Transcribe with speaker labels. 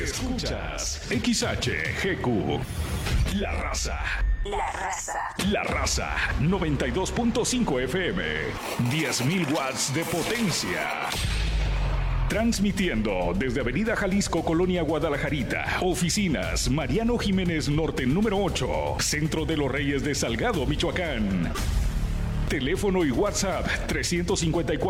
Speaker 1: Escuchas XHGQ. La Raza.
Speaker 2: La Raza.
Speaker 1: La Raza 92.5 FM. 10.000 watts de potencia. Transmitiendo desde Avenida Jalisco, Colonia Guadalajarita. Oficinas Mariano Jiménez Norte número 8. Centro de los Reyes de Salgado, Michoacán. Teléfono y WhatsApp 354